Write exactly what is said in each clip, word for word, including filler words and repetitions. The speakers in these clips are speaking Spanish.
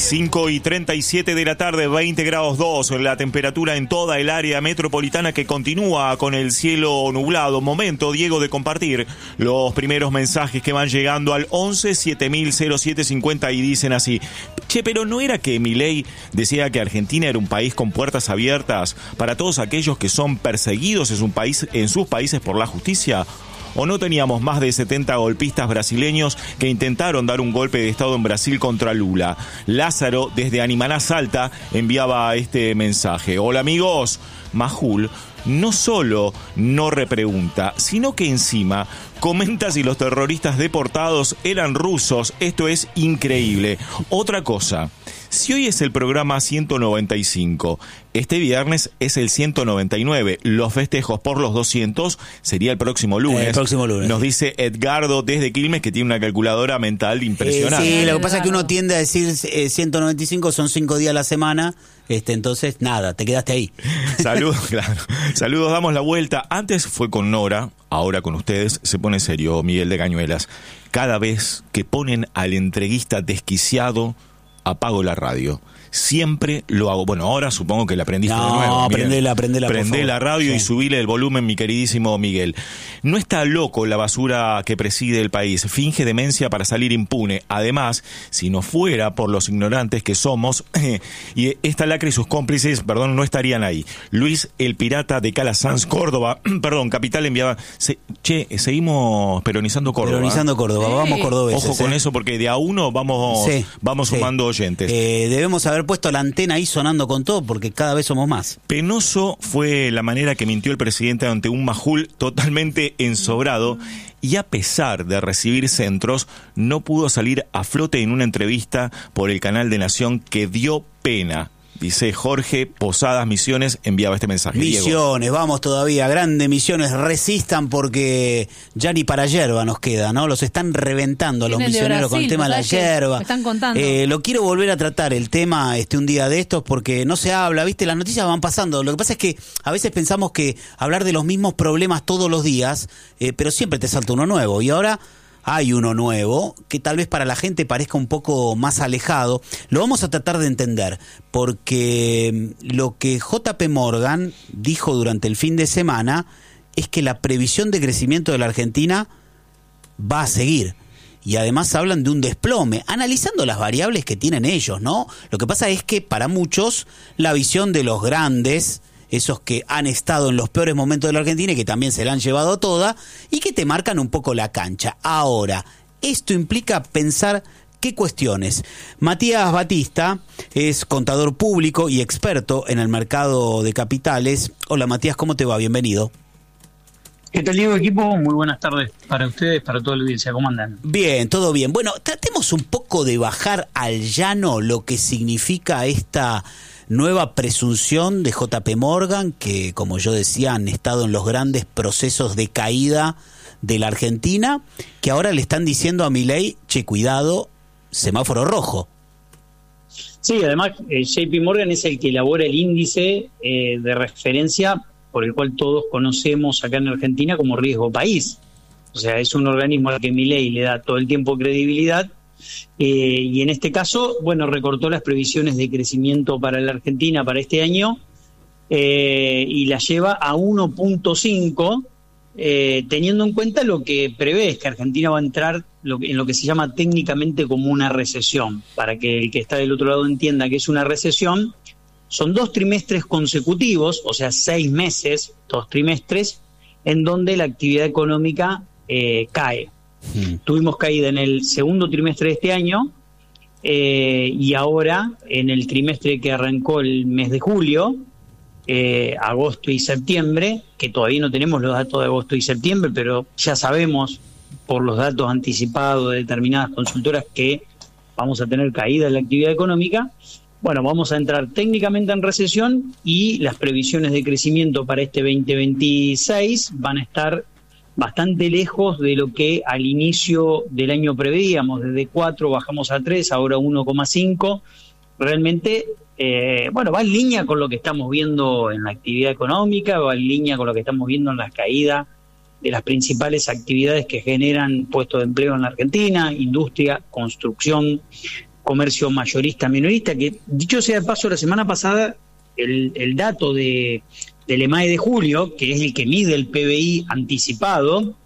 cinco y treinta y siete de la tarde, veinte grados dos, la temperatura en toda el área metropolitana, que continúa con el cielo nublado. Momento, Diego, de compartir los primeros mensajes que van llegando al once siete mil cero siete cincuenta y dicen así: che, pero ¿no era que Milei decía que Argentina era un país con puertas abiertas para todos aquellos que son perseguidos en, un país, en sus países por la justicia? ¿O no teníamos más de setenta golpistas brasileños que intentaron dar un golpe de Estado en Brasil contra Lula? Lázaro, desde Animaná, Salta, enviaba este mensaje. Hola, amigos. Majul no solo no repregunta, sino que encima comenta si los terroristas deportados eran rusos. Esto es increíble. Otra cosa, si hoy es el programa ciento noventa y cinco, este viernes es el ciento noventa y nueve. Los festejos por los doscientos sería el próximo lunes. El próximo lunes. Nos dice Edgardo desde Quilmes, que tiene una calculadora mental impresionante. Eh, sí, lo que pasa es que uno tiende a decir eh, ciento noventa y cinco, son cinco días a la semana. Este, entonces, nada, te quedaste ahí. Saludos, claro. Saludos, damos la vuelta. Antes fue con Nora, ahora con ustedes. Se pone serio, Miguel de Cañuelas. Cada vez que ponen al entreguista desquiciado, apago la radio. Siempre lo hago. Bueno, ahora supongo que la aprendiste no, de nuevo. No, prendela, prendela. Prendé la radio sí. Y subile el volumen, mi queridísimo Miguel. No está loco la basura que preside el país. Finge demencia para salir impune. Además, si no fuera por los ignorantes que somos, y esta lacra y sus cómplices, perdón, no estarían ahí. Luis, el pirata de Calasanz, Córdoba, perdón, capital enviaba. Se, che, seguimos peronizando Córdoba. Peronizando Córdoba, sí. Vamos cordobeses. Ojo con eh. eso, porque de a uno vamos, sí, vamos sí. sumando oyentes. Eh, debemos haber puesto la antena ahí sonando con todo, porque cada vez somos más. Penoso fue la manera que mintió el presidente ante un Majul totalmente ensobrado, y a pesar de recibir centros, no pudo salir a flote en una entrevista por el canal de Nación, que dio pena. Dice Jorge Posadas Misiones, enviaba este mensaje. Misiones, Diego. Vamos todavía, grandes Misiones, resistan, porque ya ni para yerba nos queda, ¿no? Los están reventando a los misioneros Brasil, con el tema de la yerba. Me están contando. Eh, lo quiero volver a tratar el tema este un día de estos, porque no se habla, ¿viste? Las noticias van pasando. Lo que pasa es que a veces pensamos que hablar de los mismos problemas todos los días, eh, pero siempre te salta uno nuevo. Y ahora hay uno nuevo que tal vez para la gente parezca un poco más alejado. Lo vamos a tratar de entender, porque lo que J P Morgan dijo durante el fin de semana es que la previsión de crecimiento de la Argentina va a seguir. Y además hablan de un desplome, analizando las variables que tienen ellos, ¿no? Lo que pasa es que para muchos la visión de los grandes, esos que han estado en los peores momentos de la Argentina y que también se la han llevado toda, y que te marcan un poco la cancha. Ahora, esto implica pensar qué cuestiones. Matías Batista es contador público y experto en el mercado de capitales. Hola, Matías, ¿cómo te va? Bienvenido. ¿Qué tal, Diego, equipo? Muy buenas tardes para ustedes, para toda la audiencia. ¿Cómo andan? Bien, todo bien. Bueno, tratemos un poco de bajar al llano lo que significa esta nueva presunción de J P Morgan, que, como yo decía, han estado en los grandes procesos de caída de la Argentina, que ahora le están diciendo a Milei, che, cuidado, semáforo rojo. Sí, además, eh, J P Morgan es el que elabora el índice eh, de referencia por el cual todos conocemos acá en Argentina como riesgo país. O sea, es un organismo al que Milei le da todo el tiempo credibilidad, eh, y en este caso, bueno, recortó las previsiones de crecimiento para la Argentina para este año, eh, y la lleva a uno punto cinco, eh, teniendo en cuenta lo que prevé es que Argentina va a entrar lo que, en lo que se llama técnicamente como una recesión. Para que el que está del otro lado entienda que es una recesión, son dos trimestres consecutivos, o sea, seis meses, dos trimestres, en donde la actividad económica eh, cae. Mm. Tuvimos caída en el segundo trimestre de este año, eh, y ahora en el trimestre que arrancó el mes de julio, eh, agosto y septiembre, que todavía no tenemos los datos de agosto y septiembre, pero ya sabemos por los datos anticipados de determinadas consultoras que vamos a tener caída en la actividad económica. Bueno, vamos a entrar técnicamente en recesión, y las previsiones de crecimiento para este veinte veintiséis van a estar bastante lejos de lo que al inicio del año preveíamos. Desde cuatro bajamos a tres, ahora uno coma cinco. Realmente, eh, bueno, va en línea con lo que estamos viendo en la actividad económica, va en línea con lo que estamos viendo en la caída de las principales actividades que generan puestos de empleo en la Argentina: industria, construcción, comercio mayorista, minorista, que dicho sea de paso, la semana pasada el, el dato de del E M A E de julio, que es el que mide el P B I anticipado,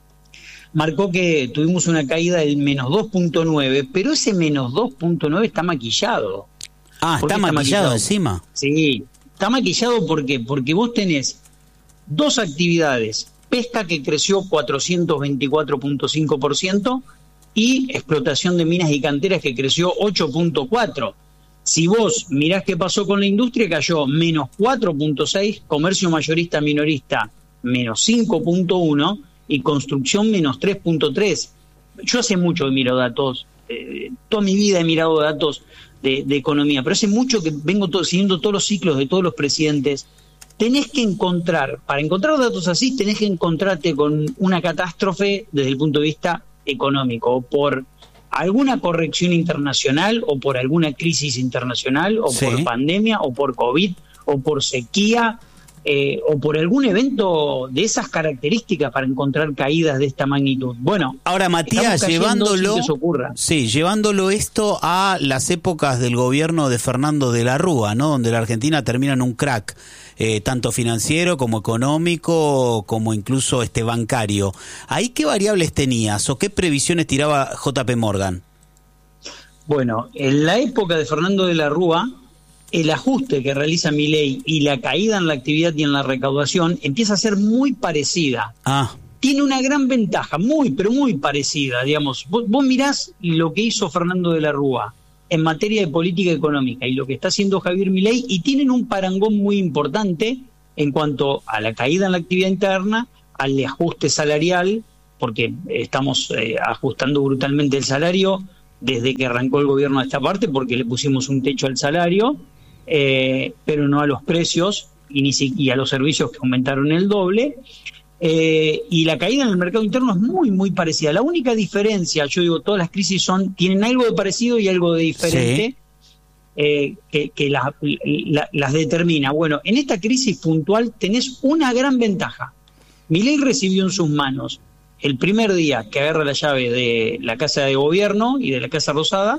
marcó que tuvimos una caída del menos dos punto nueve, pero ese menos dos punto nueve está maquillado. Ah, está, está maquillado, maquillado encima. Sí, está maquillado porque porque vos tenés dos actividades: pesca, que creció cuatrocientos veinticuatro punto cinco por ciento, y explotación de minas y canteras, que creció ocho punto cuatro por ciento. Si vos mirás qué pasó con la industria, cayó menos cuatro punto seis, comercio mayorista minorista menos cinco punto uno y construcción menos tres punto tres. Yo hace mucho que miro datos, eh, toda mi vida he mirado datos de, de economía, pero hace mucho que vengo todo, siguiendo todos los ciclos de todos los presidentes. Tenés que encontrar, para encontrar datos así, tenés que encontrarte con una catástrofe desde el punto de vista económico, o por alguna corrección internacional, o por alguna crisis internacional, o sí. por pandemia, o por COVID, o por sequía, eh, o por algún evento de esas características para encontrar caídas de esta magnitud. Bueno, ahora, Matías, llevándolo, sí, llevándolo esto a las épocas del gobierno de Fernando de la Rúa, ¿no? Donde la Argentina termina en un crack, eh, tanto financiero como económico, como incluso este bancario. ¿Ahí qué variables tenías o qué previsiones tiraba J P Morgan? Bueno, en la época de Fernando de la Rúa, el ajuste que realiza Milei y la caída en la actividad y en la recaudación empieza a ser muy parecida. Ah. Tiene una gran ventaja, muy, pero muy parecida, digamos. Vos, vos mirás lo que hizo Fernando de la Rúa en materia de política económica y lo que está haciendo Javier Milei, y tienen un parangón muy importante en cuanto a la caída en la actividad interna, al ajuste salarial, porque estamos eh, ajustando brutalmente el salario desde que arrancó el gobierno a esta parte, porque le pusimos un techo al salario, eh, pero no a los precios y, ni si, y a los servicios, que aumentaron el doble. Eh, y la caída en el mercado interno es muy, muy parecida. La única diferencia, yo digo, todas las crisis son tienen algo de parecido y algo de diferente, sí. eh, que, que la, la, las determina. Bueno, en esta crisis puntual tenés una gran ventaja. Milei recibió en sus manos, el primer día que agarra la llave de la Casa de Gobierno y de la Casa Rosada,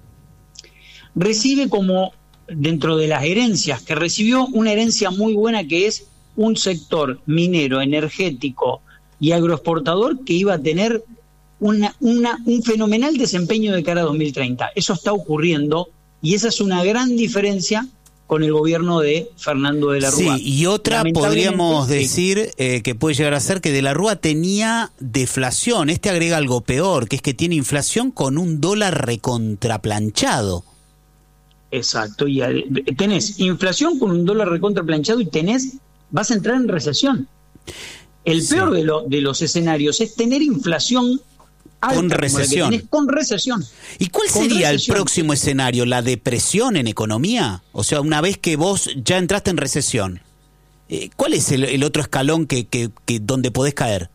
recibe como, dentro de las herencias que recibió, una herencia muy buena, que es un sector minero, energético y agroexportador que iba a tener una, una, un fenomenal desempeño de cara a dos mil treinta. Eso está ocurriendo y esa es una gran diferencia con el gobierno de Fernando de la Rúa. Sí, y otra podríamos decir eh, que puede llegar a ser que de la Rúa tenía deflación. Este agrega algo peor, que es que tiene inflación con un dólar recontraplanchado. Exacto, y al, tenés inflación con un dólar recontraplanchado y tenés vas a entrar en recesión. El sí. peor de, lo, de los escenarios es tener inflación alta, con recesión. Tenés, con recesión. ¿Y cuál con sería recesión. el próximo escenario? ¿La depresión en economía? O sea, una vez que vos ya entraste en recesión, eh, ¿cuál es el, el otro escalón que, que, que donde podés caer?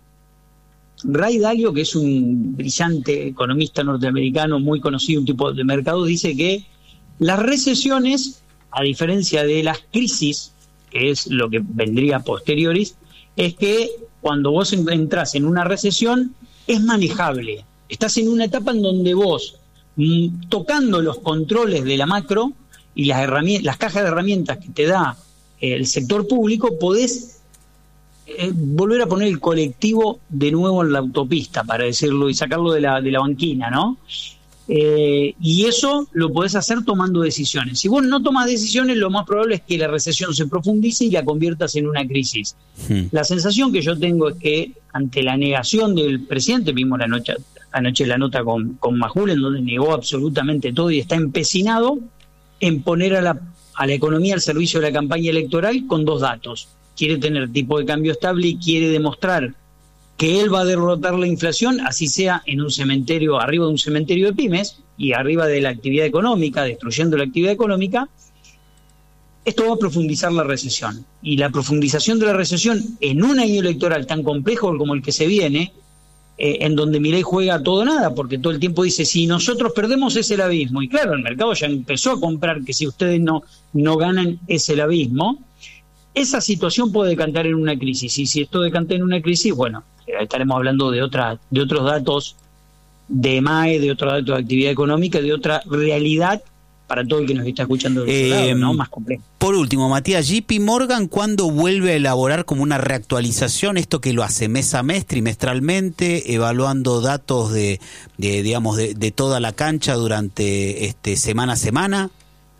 Ray Dalio, que es un brillante economista norteamericano, muy conocido, un tipo de mercado, dice que las recesiones, a diferencia de las crisis, que es lo que vendría a posteriores, es que cuando vos entras en una recesión es manejable. Estás en una etapa en donde vos, mm, tocando los controles de la macro y las herramientas, las cajas de herramientas que te da eh, el sector público, podés eh, volver a poner el colectivo de nuevo en la autopista, para decirlo, y sacarlo de la, de la banquina, ¿no? Eh, y eso lo podés hacer tomando decisiones. Si vos no tomas decisiones, lo más probable es que la recesión se profundice y la conviertas en una crisis. Sí. La sensación que yo tengo es que ante la negación del presidente, vimos la noche, anoche la nota con, con Majul, en donde negó absolutamente todo y está empecinado en poner a la, a la economía al servicio de la campaña electoral con dos datos. Quiere tener tipo de cambio estable y quiere demostrar que él va a derrotar la inflación, así sea en un cementerio, arriba de un cementerio de pymes y arriba de la actividad económica, destruyendo la actividad económica. Esto va a profundizar la recesión. Y la profundización de la recesión en un año electoral tan complejo como el que se viene, eh, en donde Milei juega a todo o nada, porque todo el tiempo dice, si nosotros perdemos es el abismo. Y claro, el mercado ya empezó a comprar que si ustedes no, no ganan es el abismo. Esa situación puede decantar en una crisis. Y si esto decanta en una crisis, bueno, estaremos hablando de otra, de otros datos de M A E, de otros datos de actividad económica, de otra realidad para todo el que nos está escuchando del otro lado, ¿no? Más complejo. Por último, Matías, J P Morgan, ¿cuándo vuelve a elaborar como una reactualización? Esto que lo hace mes a mes, trimestralmente, evaluando datos de, de digamos, de, de toda la cancha durante este semana a semana.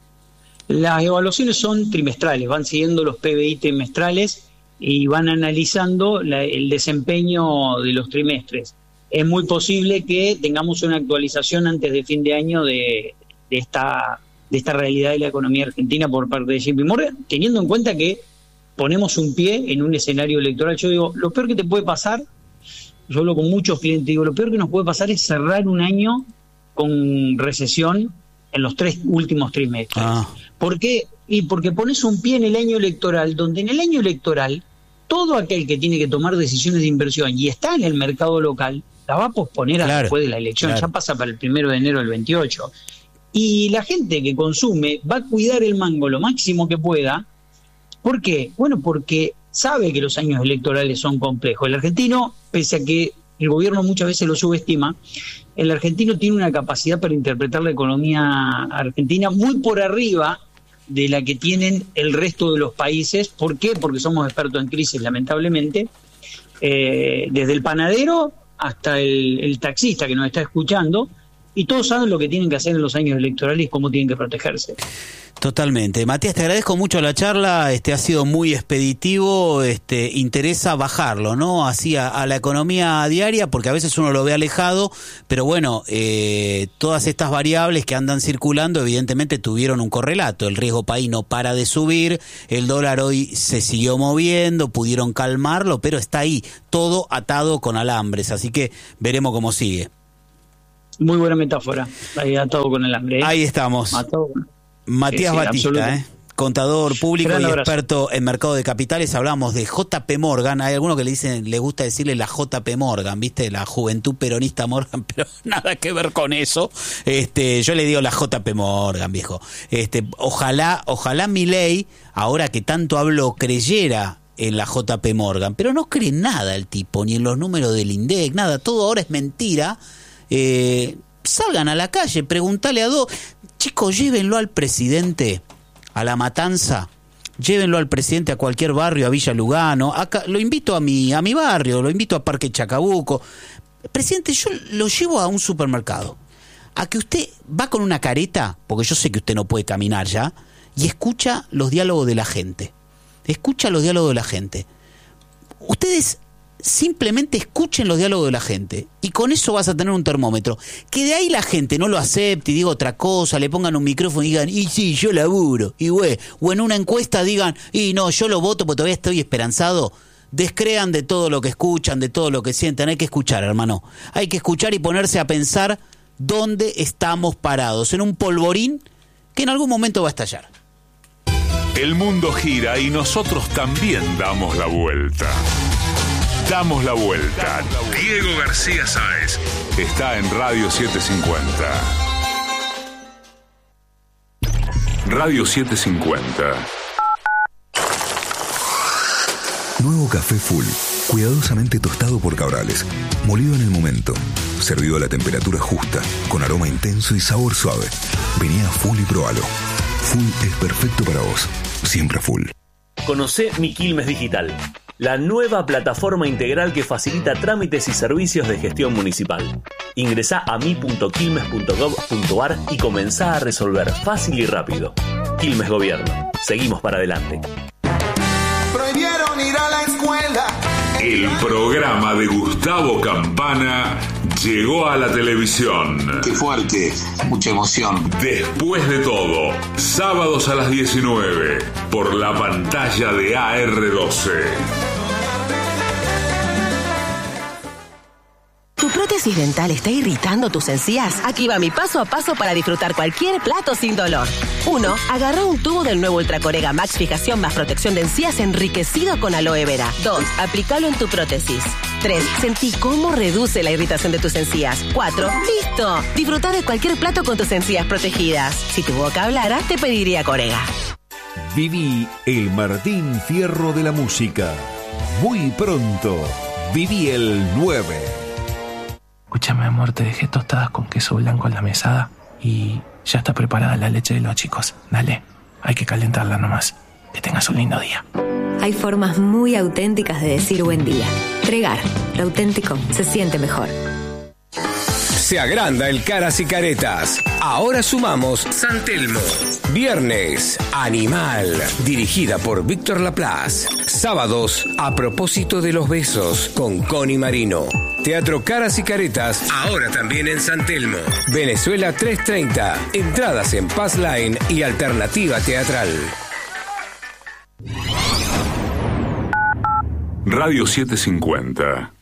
Las evaluaciones son trimestrales, van siguiendo los P B I trimestrales y van analizando la, el desempeño de los trimestres. Es muy posible que tengamos una actualización antes de fin de año de, de esta de esta realidad de la economía argentina por parte de J P Morgan, teniendo en cuenta que ponemos un pie en un escenario electoral. Yo digo, lo peor que te puede pasar, yo hablo con muchos clientes, digo, lo peor que nos puede pasar es cerrar un año con recesión en los tres últimos trimestres. Ah. ¿Por qué? Y porque pones un pie en el año electoral, donde en el año electoral todo aquel que tiene que tomar decisiones de inversión y está en el mercado local, la va a posponer claro, a después de la elección, claro. Ya pasa para el primero de enero del veintiocho. Y la gente que consume va a cuidar el mango lo máximo que pueda. ¿Por qué? Bueno, porque sabe que los años electorales son complejos. El argentino, pese a que el gobierno muchas veces lo subestima, el argentino tiene una capacidad para interpretar la economía argentina muy por arriba de la que tienen el resto de los países. ¿Por qué? Porque somos expertos en crisis, lamentablemente. Eh, desde el panadero hasta el, el taxista que nos está escuchando, y todos saben lo que tienen que hacer en los años electorales y cómo tienen que protegerse. Totalmente. Matías, te agradezco mucho la charla, este ha sido muy expeditivo, este interesa bajarlo, ¿no? Así a, a la economía diaria, porque a veces uno lo ve alejado, pero bueno, eh, todas estas variables que andan circulando evidentemente tuvieron un correlato. El riesgo país no para de subir, el dólar hoy se siguió moviendo, pudieron calmarlo, pero está ahí, todo atado con alambres, así que veremos cómo sigue. Muy buena metáfora, ahí atado con el hambre. ¿eh? Ahí estamos. Atado. Matías sí, sí, Batista, ¿eh? Contador público Gran y abrazo. experto en mercado de capitales. Hablamos de J P Morgan. Hay algunos que le dicen, le gusta decirle la J P Morgan, ¿viste? La juventud peronista Morgan, pero nada que ver con eso. Este, yo le digo la J P Morgan, viejo. Este, ojalá, ojalá Milei, ahora que tanto hablo, creyera en la J P Morgan, pero no cree nada el tipo, ni en los números del INDEC, nada, todo ahora es mentira. Eh, salgan a la calle, preguntale a dos. Chicos, llévenlo al presidente a La Matanza, llévenlo al presidente a cualquier barrio, a Villa Lugano, acá, lo invito a mi, a mi barrio, lo invito a Parque Chacabuco. Presidente, yo lo llevo a un supermercado, a que usted va con una careta, porque yo sé que usted no puede caminar ya, y escucha los diálogos de la gente. Escucha los diálogos de la gente. Ustedes simplemente escuchen los diálogos de la gente y con eso vas a tener un termómetro. Que de ahí la gente no lo acepte y diga otra cosa, le pongan un micrófono y digan, y sí, yo laburo, y güey, o en una encuesta digan, y no, yo lo voto porque todavía estoy esperanzado. Descrean de todo lo que escuchan, de todo lo que sienten. Hay que escuchar, hermano. Hay que escuchar y ponerse a pensar dónde estamos parados, en un polvorín que en algún momento va a estallar. El mundo gira y nosotros también damos la vuelta. Damos la vuelta. Diego García Sáez está en Radio setecientos cincuenta. Radio setecientos cincuenta. Nuevo café Full, cuidadosamente tostado por Cabrales, molido en el momento, servido a la temperatura justa, con aroma intenso y sabor suave. Vení a Full y probalo. Full es perfecto para vos, siempre Full. Conocé Mi Quilmes Digital, la nueva plataforma integral que facilita trámites y servicios de gestión municipal. Ingresá a mi punto quilmes punto gov punto ar y comenzá a resolver fácil y rápido. Quilmes Gobierno. Seguimos para adelante. Prohibieron ir a la escuela. El programa de Gustavo Campana llegó a la televisión. Qué fuerte, mucha emoción. Después de todo, sábados a las diecinueve, por la pantalla de A R doce. ¿Tu prótesis dental está irritando tus encías? Aquí va mi paso a paso para disfrutar cualquier plato sin dolor. uno. Agarra un tubo del nuevo Ultracorega Max Fijación más protección de encías enriquecido con aloe vera. dos. Aplícalo en tu prótesis. tres. Sentí cómo reduce la irritación de tus encías. cuatro. ¡Listo! Disfruta de cualquier plato con tus encías protegidas. Si tu boca hablara, te pediría Corega. Viví el Martín Fierro de la música. Muy pronto, viví el nueve. Escúchame, amor, te dejé tostadas con queso blanco en la mesada y ya está preparada la leche de los chicos. Dale, hay que calentarla nomás. Que tengas un lindo día. Hay formas muy auténticas de decir buen día. Tregar, lo auténtico se siente mejor. Se agranda el Caras y Caretas. Ahora sumamos San Telmo. Viernes, Animal, dirigida por Víctor Laplace. Sábados, A propósito de los besos, con Connie Marino. Teatro Caras y Caretas, ahora también en San Telmo. Venezuela trescientos treinta. Entradas en Pass Line y Alternativa Teatral. Radio setecientos cincuenta.